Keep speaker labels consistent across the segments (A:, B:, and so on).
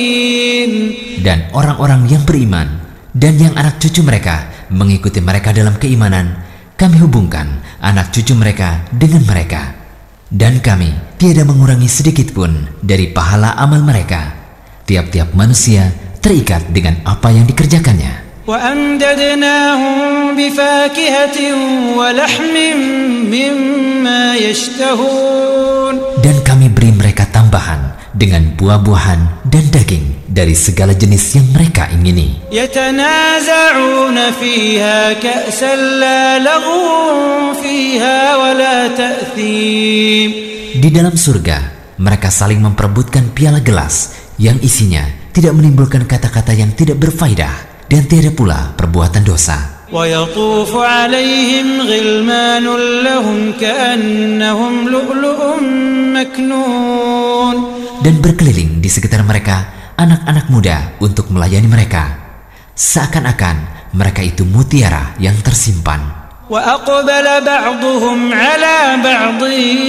A: Dan orang-orang yang beriman dan yang anak cucu mereka mengikuti mereka dalam keimanan, kami hubungkan anak cucu mereka dengan mereka. Dan kami tiada mengurangi sedikit pun dari pahala amal mereka. Tiap-tiap manusia terikat dengan apa yang dikerjakannya.
B: وَأَمْدَدْنَاهُمْ بِفَاكِهَةٍ وَلَحْمٍ مِّمَّا يَشْتَهُونَ. Dan kami beri mereka tambahan dengan buah-buahan dan daging dari segala jenis yang mereka ingini. يَتَنَازَعُونَ فِيهَا كَأْسًا لَّا لَغْوٌ فِيهَا وَلَا تَأْثِيمٌ. Di dalam surga, mereka saling memperebutkan piala gelas yang isinya tidak menimbulkan kata-kata yang tidak berfaedah dan tiada pula perbuatan dosa. وَيَطُوفُ عَلَيْهِمْ غِلْمَانٌ لَّهُمْ كَأَنَّهُمْ لُؤْلُؤٌ مَّكْنُونٌ. Dan berkeliling di sekitar mereka anak-anak muda untuk melayani mereka, seakan-akan mereka itu mutiara yang tersimpan. وَأَقْبَلَ بَعْضُهُمْ عَلَى بَعْضٍ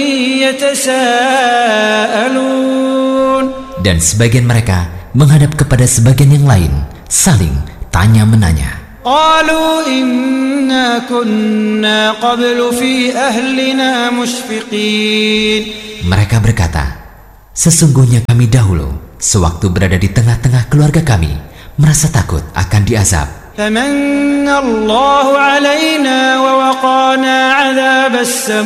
B: يَتَسَاءَلُونَ. Dan sebagian mereka menghadap kepada sebagian yang lain, saling tanya-menanya. قالوا إنا كنا قبل في أهلنا مشفقين.
A: Mereka berkata, sesungguhnya kami dahulu sewaktu berada di tengah-tengah keluarga kami merasa takut akan diazab.
B: فمن الله علينا ووقانا عذاب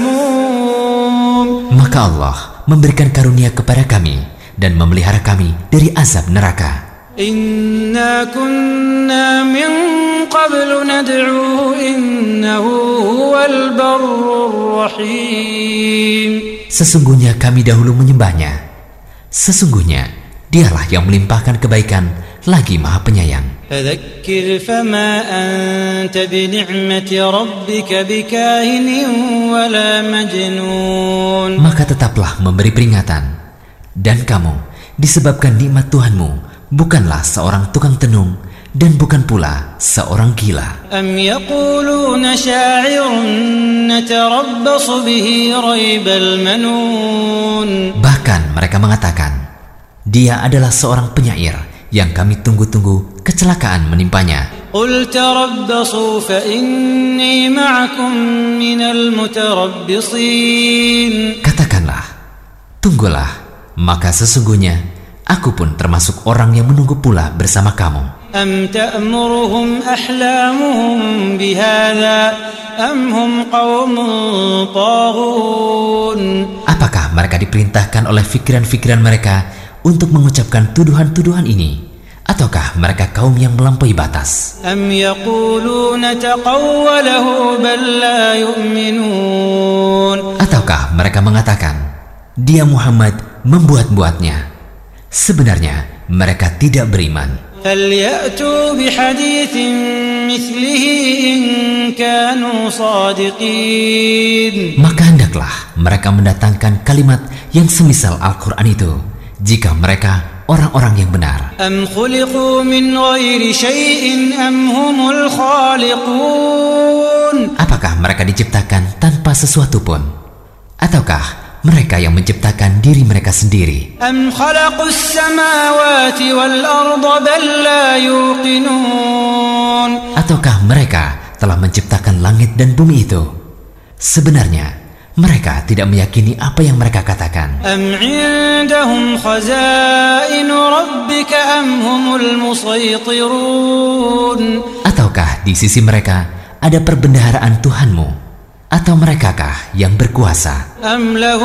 B: السموم.
A: Maka Allah memberikan karunia kepada kami dan memelihara kami dari azab neraka.
B: Inna kunna min qablu nad'u innahu huwal barrur rahim.
A: Sesungguhnya kami dahulu menyembahnya. Sesungguhnya dialah yang melimpahkan kebaikan lagi maha penyayang.
B: Fadzakkir fama anta bini'mati rabbika bikahinin wala majnun.
A: Maka tetaplah memberi peringatan, dan kamu disebabkan nikmat Tuhanmu bukanlah seorang tukang tenung dan bukan pula seorang gila.
B: Am yaquluna sya'irun natarabbasu bihi raibal manun.
A: Bahkan mereka mengatakan, dia adalah seorang penyair yang kami tunggu-tunggu kecelakaan menimpanya.
B: Qul tarabbasu fa inni ma'akum minal mutarabbisin.
A: Katakanlah, tunggulah, maka sesungguhnya aku pun termasuk orang yang menunggu pula bersama kamu.
B: Am ta'muruhum ahlamuhum bihadza am hum qaumun taghun.
A: Apakah mereka diperintahkan oleh fikiran-fikiran mereka untuk mengucapkan tuduhan-tuduhan ini, ataukah mereka kaum yang melampaui batas?
B: Am yaquluna taqawwalahu bal la yu'minun.
A: Ataukah mereka mengatakan, dia Muhammad membuat-buatnya. Sebenarnya mereka tidak beriman.
B: فَلْيَأْتُوا بِحَدِيثٍ مِثْلِهِ إِن كَانُوا صَادِقِينَ.
A: Maka hendaklah mereka mendatangkan kalimat yang semisal Al-Quran itu, jika mereka orang-orang yang benar.
B: أَمْ خُلِقُوا مِنْ غَيْرِ شَيْءٍ أَمْ هُمُ الْخَالِقُونَ. Apakah
A: mereka diciptakan tanpa sesuatu pun? Ataukah mereka yang menciptakan diri mereka sendiri?
B: Am khalaqus samawati wal arda bal la yuqinun.
A: Ataukah mereka telah menciptakan langit dan bumi itu? Sebenarnya mereka tidak meyakini apa yang mereka katakan.
B: Am indahum khazainu rabbika am humul musaytirun.
A: Ataukah di sisi mereka ada perbendaharaan Tuhanmu, atau merekakah yang berkuasa?
B: Am lahum